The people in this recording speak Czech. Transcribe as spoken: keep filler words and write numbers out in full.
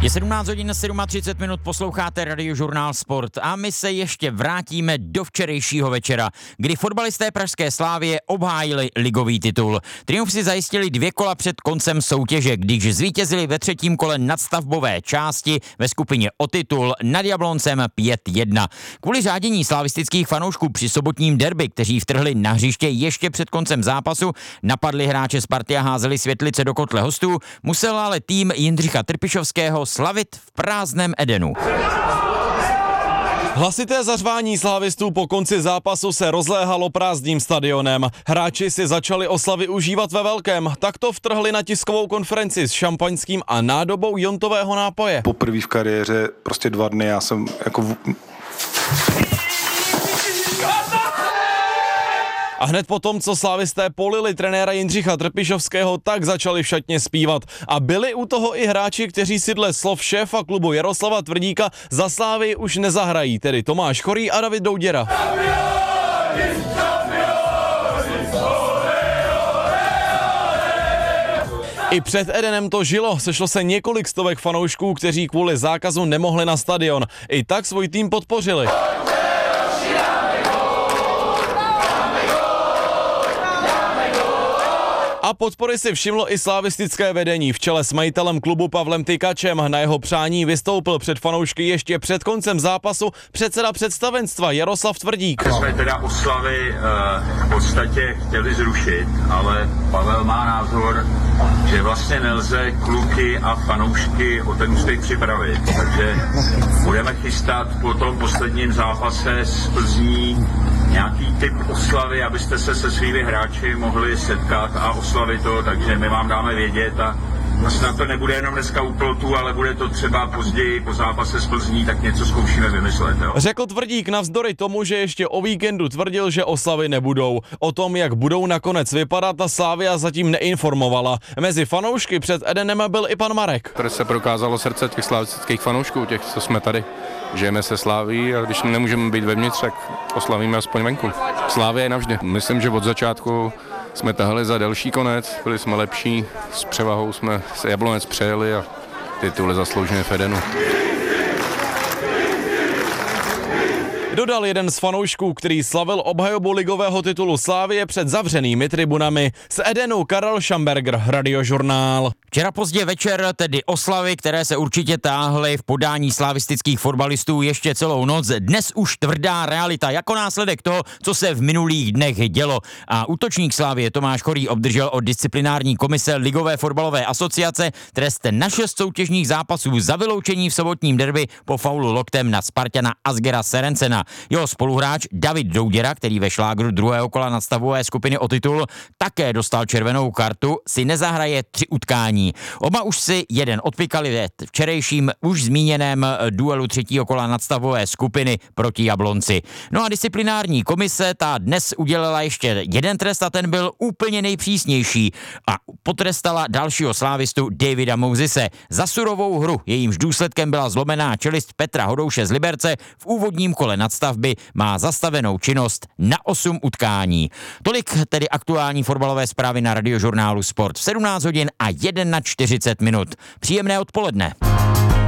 Je sedmnáct hodin třicet sedm minut, posloucháte Radiožurnál Sport a my se ještě vrátíme do včerejšího večera, kdy fotbalisté pražské Slávie obhájili ligový titul. Triumf si zajistili dvě kola před koncem soutěže, když zvítězili ve třetím kole nadstavbové části ve skupině o titul nad Jabloncem pět jedna. Kvůli řádění slavistických fanoušků při sobotním derby, kteří vtrhli na hřiště ještě před koncem zápasu, napadli hráče Sparty a házeli světlice do kotle hostů, musel ale tým Jindřicha Trpišovského slavit v prázdném Edenu. Hlasité zařvání slávistů po konci zápasu se rozléhalo prázdným stadionem. Hráči si začali oslavy užívat ve velkém, takto vtrhli na tiskovou konferenci s šampaňským a nádobou jontového nápoje. Poprvé v kariéře prostě dva dny, já jsem jako... A hned potom, co slávisté polili trenéra Jindřicha Trpišovského, tak začali v šatně zpívat. A byli u toho i hráči, kteří si dle slov šéfa klubu Jaroslava Tvrdíka za Slávii už nezahrají, tedy Tomáš Chorý a David Douděra. I před Edenem to žilo, sešlo se několik stovek fanoušků, kteří kvůli zákazu nemohli na stadion. I tak svůj tým podpořili. A podpory si všimlo i slavistické vedení v čele s majitelem klubu Pavlem Tykačem. Na jeho přání vystoupil před fanoušky ještě před koncem zápasu předseda představenstva Jaroslav Tvrdík. My jsme teda oslavy v podstatě chtěli zrušit, ale Pavel má názor, že vlastně nelze kluky a fanoušky o ten úspěch připravit. Takže budeme chystat po tom posledním zápase s Plzní nějaký typ oslavy, abyste se se svými hráči mohli setkat a oslavit to, takže my vám dáme vědět a snad to nebude jenom dneska u plotu, ale bude to třeba později po zápase s Plzní, tak něco zkoušíme vymyslet. Jo. Řekl Tvrdík navzdory tomu, že ještě o víkendu tvrdil, že oslavy nebudou. O tom, jak budou nakonec vypadat, ta Slavia zatím neinformovala. Mezi fanoušky před Edenem byl i pan Marek. Tady se prokázalo srdce těch slavistických fanoušků, těch, co jsme tady. Žijeme se Slaví a když nemůžeme být vevnitř, tak oslavíme aspoň venku. Slávia je navždy. Myslím, že od začátku jsme tahali za delší konec, byli jsme lepší, s převahou jsme se Jablonec přejeli a tituly zasloužené v Edenu. Dodal jeden z fanoušků, který slavil obhajobu ligového titulu Slávie před zavřenými tribunami. Z Edenu Karel Šamberger, Radiožurnál. Včera pozdě večer tedy oslavy, které se určitě táhly v podání slavistických fotbalistů ještě celou noc. Dnes už tvrdá realita jako následek toho, co se v minulých dnech dělo. A útočník Slávie Tomáš Chorý obdržel od disciplinární komise Ligové fotbalové asociace trest na šest soutěžních zápasů za vyloučení v sobotním derby po faulu loktem na Spartana Asgera Serencena. Jeho spoluhráč David Douděra, který ve šlágru druhého kola nadstavové skupiny o titul také dostal červenou kartu, si nezahraje tři utkání. Oba už si jeden odpykali ve včerejším už zmíněném duelu třetího kola nadstavové skupiny proti Jablonci. No a disciplinární komise ta dnes udělala ještě jeden trest a ten byl úplně nejpřísnější a potrestala dalšího slávistu Davida Mousese za surovou hru. Jejímž důsledkem byla zlomená čelist Petra Hodouše z Liberce. V úvodním kole nadstavby má zastavenou činnost na osm utkání. Tolik tedy aktuální fotbalové zprávy na Radiožurnálu Sport v sedmnáct hodin a čtyřicet jedna minut. Příjemné odpoledne.